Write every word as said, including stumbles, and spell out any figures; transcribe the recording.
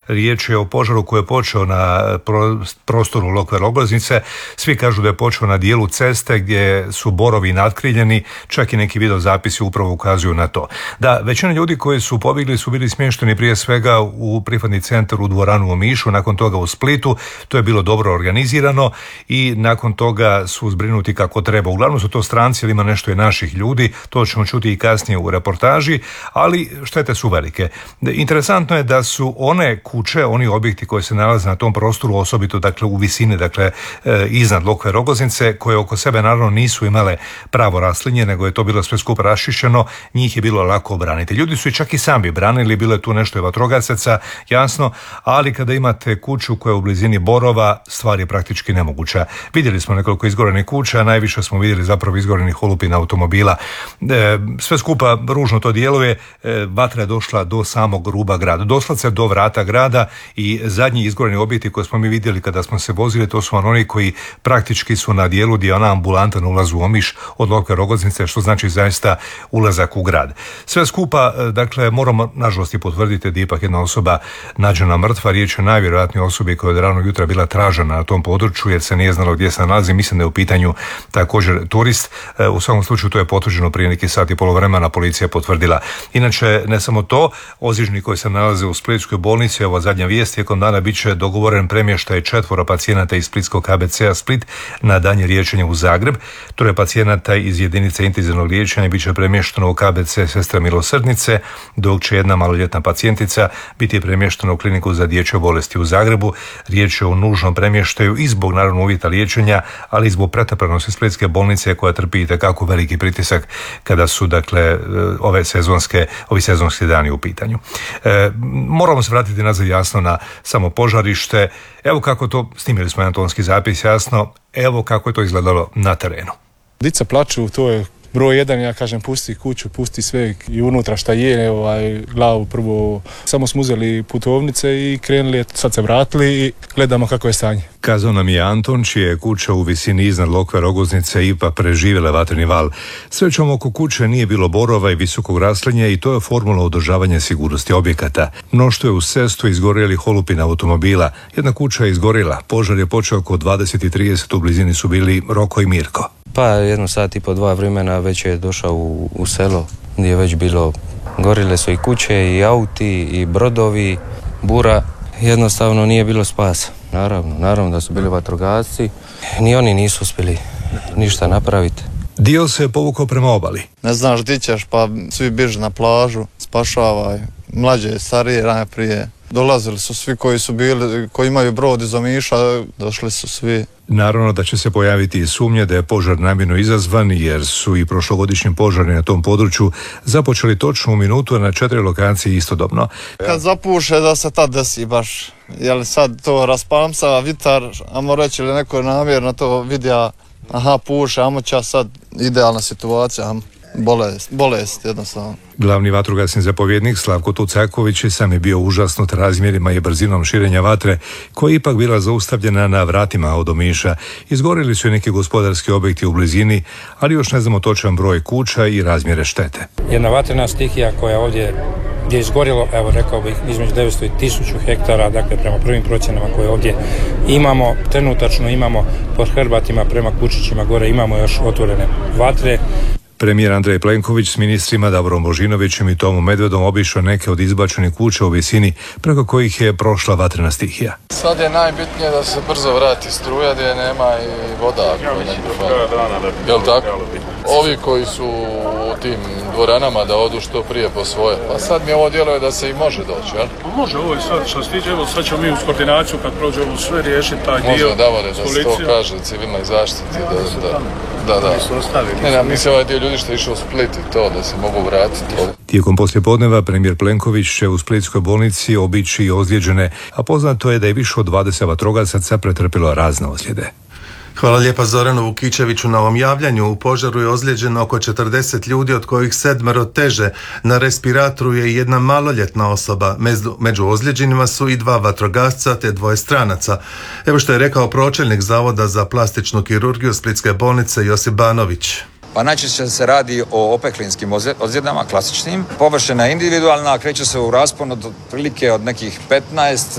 Riječ je o požaru koji je počeo na prostoru Lokve Rogoznice. Svi kažu da je počeo na dijelu ceste gdje su borovi natkriljeni, čak i neki videozapisi upravo ukazuju na to. Da, većina ljudi koji su pobjegli su bili smješteni prije svega u prihvatni centar u Dvoranu u Omišu, nakon toga u Splitu. To je bilo dobro organizirano i nakon toga su zbrinuti kako treba. Uglavnom su to stranci, ali ima nešto i naših ljudi, to ćemo čuti i kasnije u reportaži, ali štete su velike. Interesantno je da su one kuće, oni objekti koji se nalaze na tom prostoru, osobito dakle u visini, dakle iznad Lokve Rogoznice, koje oko sebe naravno nisu imale pravo raslinje, nego je to bilo sve skupa raščišćeno, njih je bilo lako obraniti. Ljudi su i čak i sami branili, bilo je tu nešto i vatrogasaca, jasno, ali kada imate kuću koja je u blizini borova, stvar je praktički nemoguća. Vidjeli smo nekoliko izgorenih kuća, najviše smo vidjeli zapravo izgorenih olupina automobila. E, sve skupa ružno to djeluje, e, vatra je došla do samog ruba grada, doslovce do vrata grada i zadnji izgoreni objekti koje smo mi vidjeli kada smo se vozili, to su oni koji praktički su na dijelu gdje je ona ambulanta na ulazu u Omiš od Lokve Rogoznice, što znači zaista ulazak u grad. Sve skupa, dakle, moramo nažalost i potvrditi da je ipak jedna osoba nađena mrtva. Riječ je o najvjerojatnije osobi koja je od ranog jutra bila tražena na tom području jer se nije znalo gdje se nalazi. Mislim da je u pitanju također turist. U svakom slučaju to je potvrđeno prije neki sat i pol vremena, policija je potvrdila. Inače, ne samo to, ozlijeđeni koji se nalaze u Splitskoj bolnici, ova zadnja vijest, tijekom dana bit će dogovoren premještaj četvoro pacijenata iz Splitskog K B C-a Split na daljnje liječenje u Zagreb. Troje pacijenata iz jedinice intenzivnog liječenja bit će premješteno u K B C Sestre Milosrdnice, dok će jedna maloljetna pacijentica biti premještena u kliniku za dječje bolesti u Zagrebu. Riječ je o nužnom premještaju i zbog naravno uvjeta liječenja, ali i zbog pretrpanosti Splitske bolnice koja trpi itekako veliki pritisak kada su dakle ove sezonske, ovi sezonski dani u pitanju. E, moramo se vratiti nazad jasno na samo požarište. Evo kako to, snimili smo jedan tonski zapis, jasno, evo kako je to izgledalo na terenu. Dica plaču, to je broj jedan, ja kažem, pusti kuću, pusti sve i unutra šta je, ovaj, glavu prvo, samo smo uzeli putovnice i krenuli, sad se vratili i gledamo kako je stanje. Kazao nam je Anton, čija je kuća u visini iznad Lokve Rogoznice ipak preživjela vatreni val. Srećom oko kuće nije bilo borova i visokog raslinja i to je formula održavanja sigurnosti objekata. Mnoštvo je u cestu izgorjelih olupina automobila. Jedna kuća je izgorila. Požar je počeo oko dvadeset i trideset, u blizini su bili Roko i Mirko. Pa jedno sat i po dva vremena već je došao u, u selo gdje je već bilo, gorile su i kuće i auti i brodovi, bura, jednostavno nije bilo spasa. Naravno, naravno da su bili vatrogasci, ni oni nisu uspjeli ništa napraviti. Dio se je povukao prema obali. Ne znaš di ćeš, pa svi biže na plažu, spašavaj, mlađe, starije, najprije. Dolazili su svi koji su bili, koji imaju brod iz Omiša, došli su svi. Naravno da će se pojaviti i sumnje da je požar namjerno izazvan, jer su i prošlogodišnji požari na tom području započeli točno u minutu na četiri lokacije istodobno. Kad zapuše da se tad desi baš, jel sad to raspamsa, vitar, amo reći ili neko namjerno to vidja, aha puše, amo će sad idealna situacija, bolest, bolest jednostavno. Glavni vatrogasni zapovjednik Slavko Tucaković sam je bio užasnut razmjerima i brzinom širenja vatre, koja je ipak bila zaustavljena na vratima od Omiša. Izgorili su i neki gospodarski objekti u blizini, ali još ne znamo točan broj kuća i razmjere štete. Jedna vatrena stihija koja ovdje gdje je izgorilo, evo rekao bih, između devetsto i tisuću hektara, dakle prema prvim procjenama koje ovdje imamo, trenutačno imamo pod Hrbatima prema Kučićima gore imamo još otvorene vatre. Premijer Andrej Plenković s ministrima Davorom Božinovićem i Tomom Medvedom obišao neke od izbačenih kuća u visini preko kojih je prošla vatrena stihija. Sad je najbitnije da se brzo vrati struja gdje nema i voda. Jel tako? Ovi koji su u tim dvoranama da odu što prije po svoje. Pa sad mi ovo djeluje da se i može doći, jel? Pa može, ovo je sad što se tiče, evo sad ćemo mi uz koordinaciju kad prođe ovo sve riješiti taj dio. Može, Davore, da se to kaže civilnoj zaštiti. Da, da, da, da. Ne, ne, mislim ovaj dio ljudi što je išao u Split i to, da se mogu vratiti. Tijekom poslijepodneva premijer Plenković će u Splitskoj bolnici obići i ozlijeđene, a poznato je da je više od dvadeset vatrogasaca pretrpilo razne ozljede. Hvala lijepa Zoranu Vukičeviću na ovom javljanju. U požaru je ozlijeđeno oko četrdeset ljudi, od kojih sedmero teže. Na respiratoru je jedna maloljetna osoba. Među, među ozlijeđenima su i dva vatrogasca te dvoje stranaca. Evo što je rekao pročelnik Zavoda za plastičnu kirurgiju Splitske bolnice Josip Banović. Pa najčešće se radi o opeklinskim ozljedama, klasičnim. Površina je individualna, kreće se u raspon od prilike od nekih petnaest